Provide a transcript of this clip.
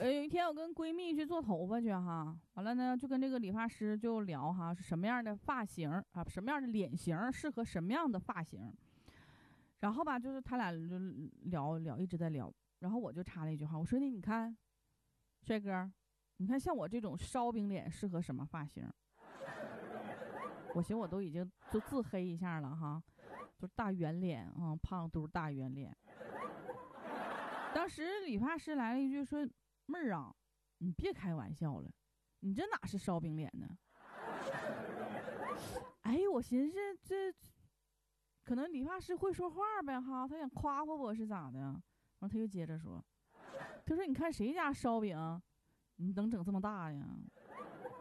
有一天我跟闺蜜去做头发去哈，完了呢就跟这个理发师就聊哈，是什么样的发型啊，什么样的脸型适合什么样的发型。然后吧，就是他俩就聊，一直在聊。然后我就插了一句话，我说你看，帅哥，你看像我这种烧饼脸适合什么发型？我寻思我都已经就自黑一下了哈，就是大圆脸啊，胖嘟大圆脸。当时理发师来了一句说：“妹儿啊，你别开玩笑了，你这哪是烧饼脸呢？”哎，我寻思这可能理发师会说话呗哈，他想夸夸我是咋的？然后他又接着说：“他说你看谁家烧饼，你能整这么大呀？”